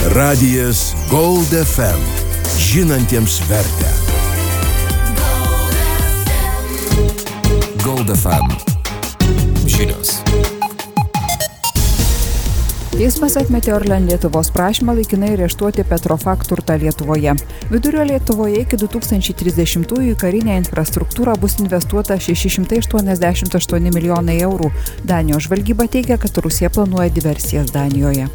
Radijas Gold FM. Žinantiems vertę. Gold FM. Žinios. Teismas atmetė Orlen Lietuvos prašymą laikinai areštuoti Petrofak turtą Lietuvoje. Vidurio Lietuvoje iki 2030-ųjų į karinę infrastruktūrą bus investuota 688 milijonai eurų. Danijos žvalgyba teigia, kad Rusija planuoja diversijas Danijoje.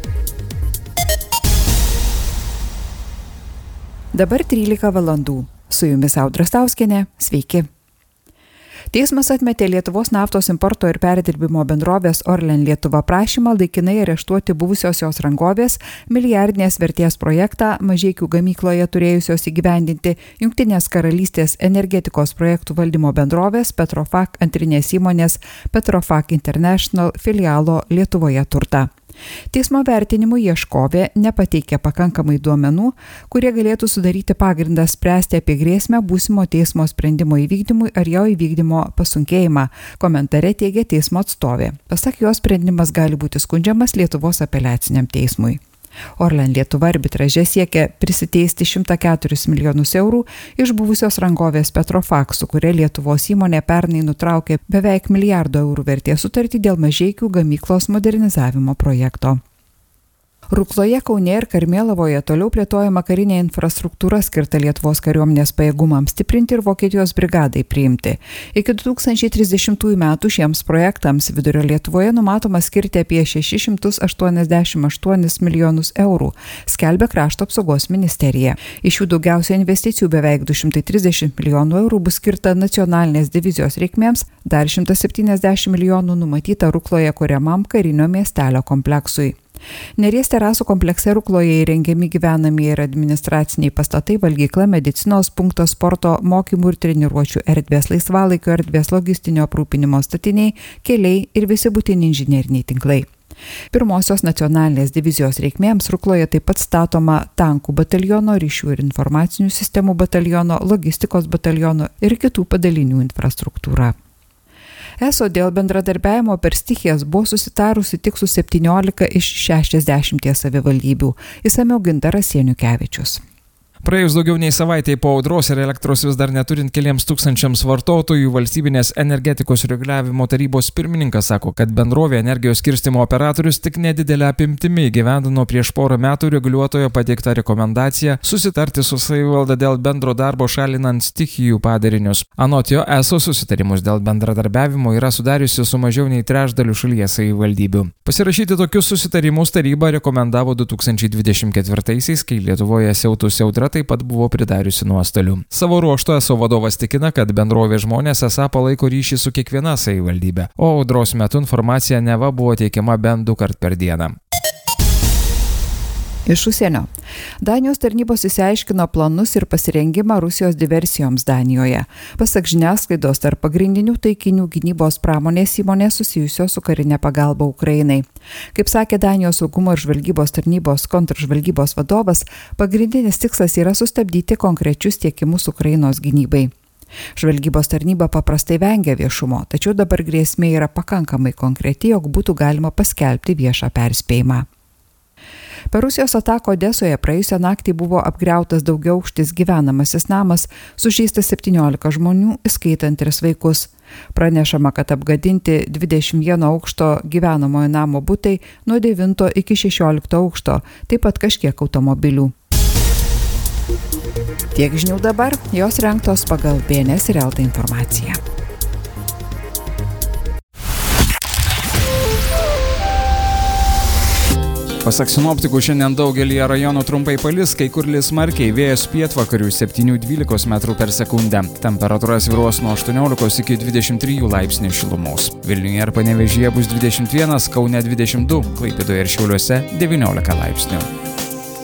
Dabar 13 valandų. Su jumis Audra Stauskienė. Sveiki. Teismas atmetė Lietuvos naftos importo ir perdirbimo bendrovės Orlen Lietuva prašymą laikinai areštuoti buvusios jos rangovės milijardinės vertės projektą Mažeikių gamykloje turėjusios įgyvendinti Jungtinės karalystės energetikos projektų valdymo bendrovės Petrofak antrinės įmonės Petrofak International filialo Lietuvoje turtą. Teismo vertinimu ieškovė nepateikė pakankamai duomenų, kurie galėtų sudaryti pagrindą spręsti apie grėsmę būsimo teismo sprendimo įvykdymui ar jo įvykdymo pasunkėjimą, komentare teigia teismo atstovė. Pasak jos, sprendimas gali būti skundžiamas Lietuvos apeliaciniam teismui. Orlen Lietuva arbitraže siekia prisiteisti 104 milijonus eurų iš buvusios rangovės Petrofak, su kuria Lietuvos įmonė pernai nutraukė beveik milijardo eurų vertės sutartį dėl Mažeikių gamyklos modernizavimo projekto. Rukloje, Kaune ir Karmėlavoje toliau plėtojama karinė infrastruktūra skirta Lietuvos kariuomenės pajėgumams stiprinti ir Vokietijos brigadai priimti. Iki 2030 metų šiems projektams Vidurio Lietuvoje numatoma skirti apie 688 milijonus eurų, skelbia Krašto apsaugos ministerija. Iš jų daugiausia investicijų beveik 230 milijonų eurų bus skirta nacionalinės divizijos reikmėms, dar 170 milijonų numatyta Rukloje kuriamam karinio miestelio kompleksui. Neries terasų komplekse Rukloje įrengiami gyvenamieji ir administraciniai pastatai, valgykla, medicinos punktas, sporto, mokymų ir treniruočių erdvės, laisvalaikio erdvės, logistinio aprūpinimo statiniai, keliai ir visi būtini inžineriniai tinklai. Pirmosios nacionalinės divizijos reikmėms Rukloje taip pat statoma tankų bataliono, ryšių ir informacinių sistemų bataliono, logistikos bataliono ir kitų padalinių infrastruktūra. ESO dėl bendradarbiavimo per stichijas buvo susitarusi tik su 17 iš 60 savivaldybių. Išsamiau Gintaras Janukevičius. Praėjus daugiau nei savaitei po audros ir elektros vis dar neturint keliems tūkstančiams vartotojų, valstybinės energetikos reguliavimo tarybos pirmininkas sako, kad bendrovė energijos skirstymo operatorius tik nedidelę apimtimi įgyvendino prieš porą metų reguliuotojo pateiktą rekomendaciją susitarti su savivalda dėl bendro darbo šalinant stichijų padarinius. Anot jo, ESO susitarimus dėl bendradarbiavimo yra sudariusi su mažiau nei trečdaliu šalies savivaldybių. Pasirašyti tokius susitarimus taryba rekomendavo 2024-aisiais, kai Lietuvoje siautusi audra taip pat buvo pridariusi nuostolių. Savo ruožtu ESO vadovas tikina, kad bendrovės žmonės esą palaiko ryšį su kiekviena savivaldybė, o audros metu informacija neva buvo teikiama bent 2 kartus per dieną. Iš užsienio. Danijos tarnybos išsiaiškino planus ir pasirengimą Rusijos diversijoms Danijoje. Pasak žiniasklaidos, tarp pagrindinių taikinių gynybos pramonės įmonės susijusios su karinė pagalba Ukrainai. Kaip sakė Danijos saugumo ir žvalgybos tarnybos kontržvalgybos vadovas, pagrindinis tikslas yra sustabdyti konkrečius tiekimus Ukrainos gynybai. Žvalgybos tarnyba paprastai vengia viešumo, tačiau dabar grėsmė yra pakankamai konkreti, jog būtų galima paskelbti viešą perspėjimą. Per Rusijos ataką Odesoje praėjusią naktį buvo apgriautas daugiaaukštis gyvenamasis namas, sužeista 17 žmonių, įskaitant 3 vaikus. Pranešama, kad apgadinti 21 aukšto gyvenamojo namo butai nuo 9 iki 16 aukšto, taip pat kažkiek automobilių. Tiek žinių dabar, jos rengtos pagal BNS ir LT informaciją. Pasak sinoptikų, šiandien daugelį rajonų trumpai palis, kai kur lis smarkiai, vėjas pietvakarių 7–12 metrų per sekundę. Temperatūra svyruos nuo 18 iki 23 laipsnių šilumos. Vilniuje ir Panevėžyje bus 21, Kaune 22, Klaipėdoje ir Šiauliuose 19 laipsnių.